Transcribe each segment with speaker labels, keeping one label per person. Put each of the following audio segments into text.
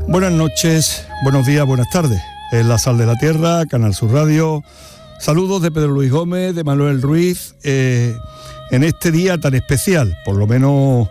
Speaker 1: Buenas noches, buenos días, buenas tardes. Es La Sal de la Tierra, Canal Sur Radio. Saludos de Pedro Luis Gómez, de Manuel Ruiz, en este día tan especial, por lo menos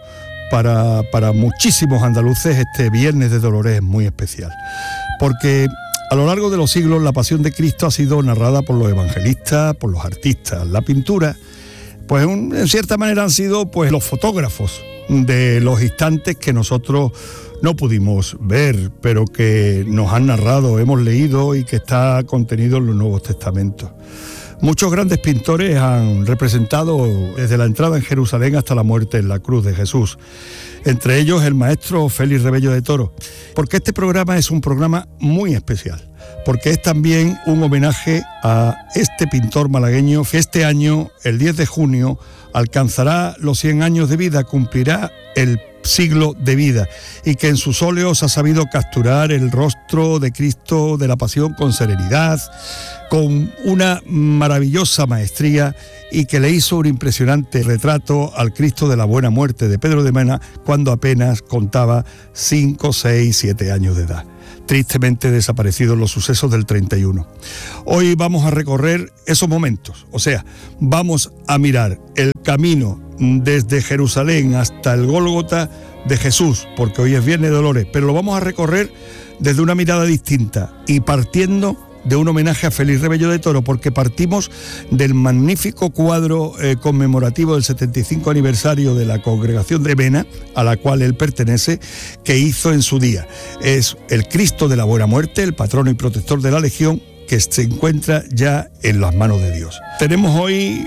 Speaker 1: para muchísimos andaluces, este Viernes de Dolores es muy especial. Porque a lo largo de los siglos la pasión de Cristo ha sido narrada por los evangelistas, por los artistas. La pintura, pues en cierta manera han sido pues los fotógrafos de los instantes que nosotros no pudimos ver, pero que nos han narrado, hemos leído y que está contenido en los Nuevos Testamentos. Muchos grandes pintores han representado desde la entrada en Jerusalén hasta la muerte en la cruz de Jesús. Entre ellos el maestro Félix Rebello de Toro. Porque este programa es un programa muy especial. Porque es también un homenaje a este pintor malagueño que este año, el 10 de junio, alcanzará los 100 años de vida, cumplirá el siglo de vida, y que en sus óleos ha sabido capturar el rostro de Cristo de la Pasión con serenidad, con una maravillosa maestría, y que le hizo un impresionante retrato al Cristo de la Buena Muerte de Pedro de Mena cuando apenas contaba 5, 6, 7 años de edad. Tristemente desaparecidos los sucesos del 31. Hoy vamos a recorrer esos momentos, o sea, vamos a mirar el camino desde Jerusalén hasta el Gólgota de Jesús, porque hoy es Viernes de Dolores, pero lo vamos a recorrer desde una mirada distinta y partiendo de un homenaje a Félix Rebello de Toro, porque partimos del magnífico cuadro conmemorativo del 75 aniversario de la Congregación de Mena, a la cual él pertenece, que hizo en su día. Es el Cristo de la Buena Muerte, el patrono y protector de la Legión, que se encuentra ya en las manos de Dios. Tenemos hoy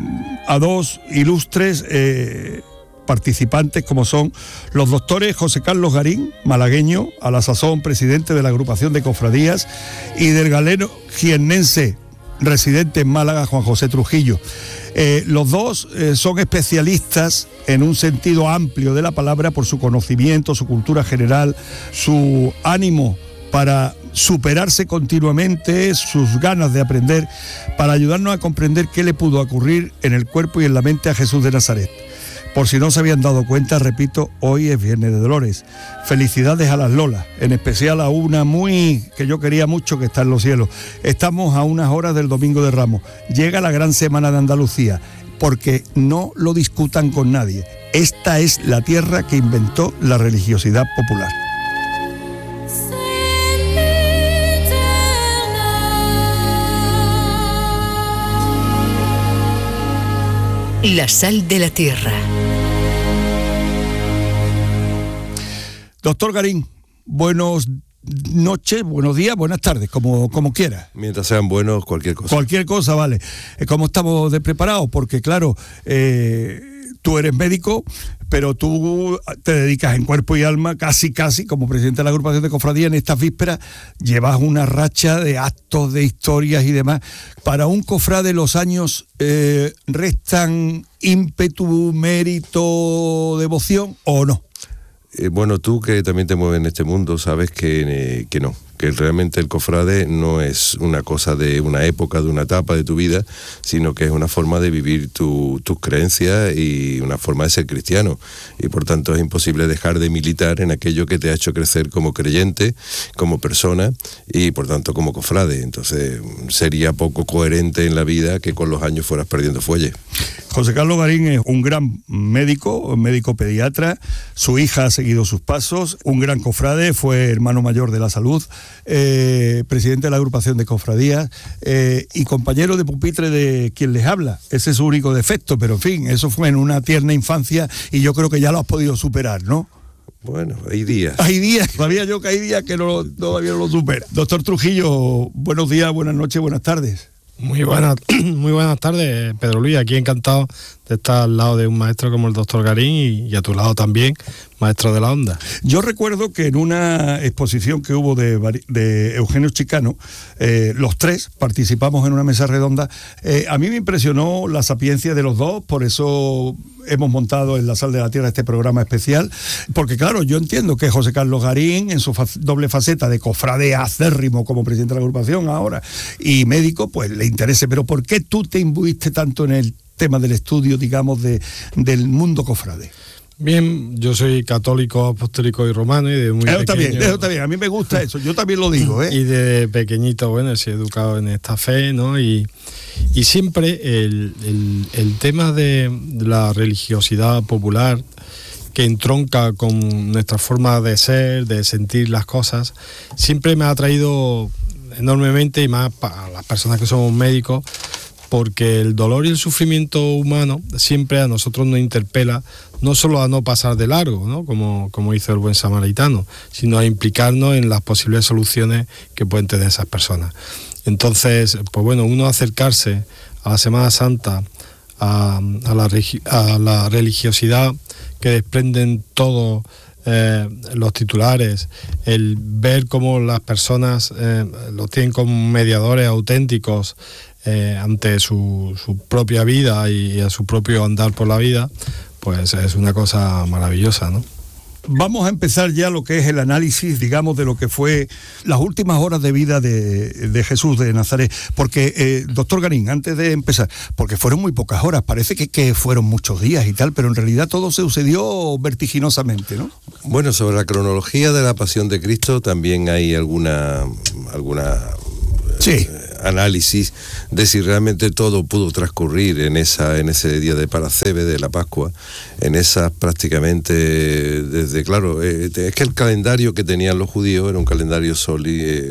Speaker 1: a dos ilustres participantes, como son los doctores José Carlos Garín, malagueño, a la sazón presidente de la agrupación de cofradías, y del galeno jiennense, residente en Málaga, Juan José Trujillo. Los dos son especialistas en un sentido amplio de la palabra por su conocimiento, su cultura general, su ánimo para superarse continuamente, sus ganas de aprender, para ayudarnos a comprender qué le pudo ocurrir en el cuerpo y en la mente a Jesús de Nazaret. Por si no se habían dado cuenta, repito, hoy es Viernes de Dolores. Felicidades a las Lolas, en especial a una que yo quería mucho, que está en los cielos. Estamos a unas horas del Domingo de Ramos. Llega la gran semana de Andalucía, porque no lo discutan con nadie. Esta es la tierra que inventó la religiosidad popular.
Speaker 2: La Sal de la Tierra.
Speaker 1: Doctor Garín, buenas noches, buenos días, buenas tardes, como quiera.
Speaker 3: Mientras sean buenos, cualquier cosa.
Speaker 1: Cualquier cosa, vale. ¿Cómo estamos de preparados? Porque claro, tú eres médico, pero tú te dedicas en cuerpo y alma, casi como presidente de la agrupación de cofradía. En estas vísperas llevas una racha de actos, de historias y demás. Para un cofrade los años restan ímpetu, mérito, devoción, ¿o no?
Speaker 3: Bueno, tú que también te mueves en este mundo sabes que no, que realmente el cofrade no es una cosa de una época, de una etapa de tu vida, sino que es una forma de vivir tus creencias y una forma de ser cristiano. Y por tanto es imposible dejar de militar en aquello que te ha hecho crecer como creyente, como persona y por tanto como cofrade. Entonces sería poco coherente en la vida que con los años fueras perdiendo fuelle.
Speaker 1: José Carlos Garín es un gran médico pediatra, su hija ha seguido sus pasos, un gran cofrade, fue hermano mayor de la salud, presidente de la agrupación de cofradías y compañero de pupitre de quien les habla. Ese es su único defecto, pero en fin, eso fue en una tierna infancia y yo creo que ya lo has podido superar, ¿no?
Speaker 3: Bueno, hay días.
Speaker 1: Sabía yo que hay días que todavía no lo supera. Doctor Trujillo, buenos días, buenas noches, buenas tardes.
Speaker 4: Muy buenas tardes, Pedro Luis. Aquí encantado de estar al lado de un maestro como el doctor Garín y a tu lado también, maestro de la onda.
Speaker 1: Yo recuerdo que en una exposición que hubo de Eugenio Chicano, los tres participamos en una mesa redonda. A mí me impresionó la sapiencia de los dos, por eso hemos montado en La Sal de la Tierra este programa especial, porque claro, yo entiendo que José Carlos Garín, en su doble faceta de cofrade acérrimo como presidente de la agrupación ahora, y médico, pues le interese, pero ¿por qué tú te imbuiste tanto en el tema del estudio, digamos, del mundo cofrade?
Speaker 4: Bien, yo soy católico, apostólico y romano y de muy
Speaker 1: Eso
Speaker 4: pequeño...
Speaker 1: está bien, a mí me gusta eso, yo también lo digo, ¿eh?
Speaker 4: Y de pequeñito, bueno, he sido educado en esta fe, ¿no? Y siempre el tema de la religiosidad popular que entronca con nuestra forma de ser, de sentir las cosas, siempre me ha atraído enormemente, y más para las personas que somos médicos, porque el dolor y el sufrimiento humano siempre a nosotros nos interpela, no solo a no pasar de largo, ¿no? como hizo el buen samaritano, sino a implicarnos en las posibles soluciones que pueden tener esas personas. Entonces, pues bueno, uno acercarse a la Semana Santa, a la religiosidad que desprenden todos los titulares, el ver cómo las personas los tienen como mediadores auténticos ante su propia vida y a su propio andar por la vida, pues es una cosa maravillosa, ¿no?
Speaker 1: Vamos a empezar ya lo que es el análisis, digamos, de lo que fue las últimas horas de vida de Jesús de Nazaret. Porque, doctor Garín, antes de empezar, porque fueron muy pocas horas, parece que fueron muchos días y tal, pero en realidad todo se sucedió vertiginosamente, ¿no?
Speaker 3: Bueno, sobre la cronología de la Pasión de Cristo también hay alguna
Speaker 1: sí,
Speaker 3: análisis de si realmente todo pudo transcurrir en ese día de Paracebe, de la Pascua, en esas prácticamente desde, claro, es que el calendario que tenían los judíos era un calendario sol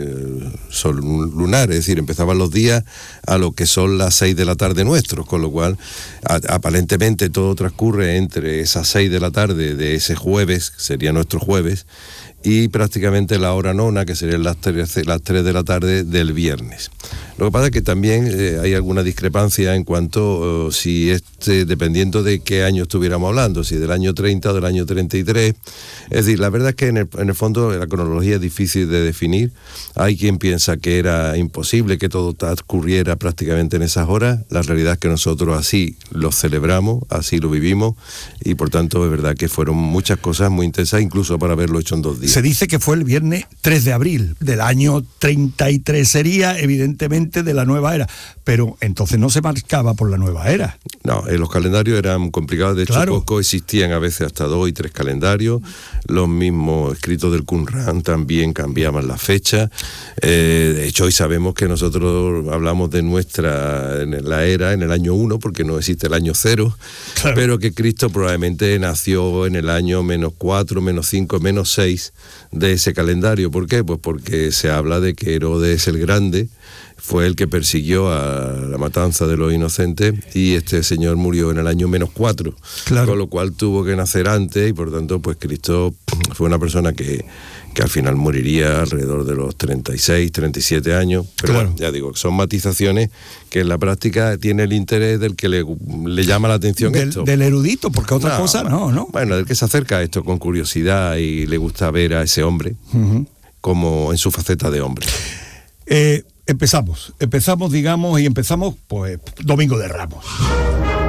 Speaker 3: lunar, es decir, empezaban los días a lo que son las 6 de la tarde nuestros, con lo cual aparentemente todo transcurre entre esas 6 de la tarde de ese jueves, que sería nuestro jueves, y prácticamente la hora nona, que serían las 3 de la tarde del viernes. Lo que pasa es que también hay alguna discrepancia en cuanto si dependiendo de qué año estuviéramos hablando, si del año 30 o del año 33. Es decir, la verdad es que en el fondo la cronología es difícil de definir. Hay quien piensa que era imposible que todo transcurriera prácticamente en esas horas. La realidad es que nosotros así lo celebramos, así lo vivimos, y por tanto es verdad que fueron muchas cosas muy intensas, incluso para haberlo hecho en 2 días.
Speaker 1: Se dice que fue el viernes 3 de abril del año 33, sería evidentemente de la nueva era, pero entonces no se marcaba por la nueva era.
Speaker 3: No, los calendarios eran complicados, de hecho
Speaker 1: claro,
Speaker 3: coexistían a veces hasta 2 y 3 calendarios, los mismos escritos del Qumran también cambiaban la fecha, de hecho hoy sabemos que nosotros hablamos de la era en el año 1, porque no existe el año 0, claro, pero que Cristo probablemente nació en el año -4, -5, -6 de ese calendario. ¿Por qué? Pues porque se habla de que Herodes el Grande fue el que persiguió a la matanza de los inocentes, y este señor murió en el año -4, claro, con lo cual tuvo que nacer antes, y por tanto pues Cristo fue una persona que al final moriría alrededor de los 36, 37 años, pero claro, bueno, ya digo, son matizaciones que en la práctica tiene el interés del que le llama la atención esto.
Speaker 1: Del erudito, porque otra cosa no. Bueno,
Speaker 3: del que se acerca a esto con curiosidad y le gusta ver a ese hombre como en su faceta de hombre.
Speaker 1: Empezamos, digamos, y empezamos pues Domingo de Ramos.